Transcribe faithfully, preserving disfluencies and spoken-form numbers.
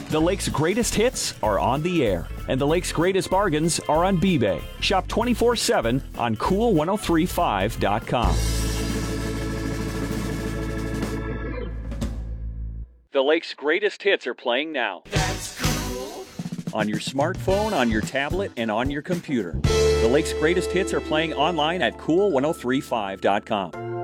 The Lake's greatest hits are on the air, and the Lake's greatest bargains are on B-Bay. Shop twenty-four seven on cool ten thirty-five dot com. The Lake's greatest hits are playing now. That's cool. On your smartphone, on your tablet, and on your computer. The Lake's greatest hits are playing online at cool ten thirty-five dot com.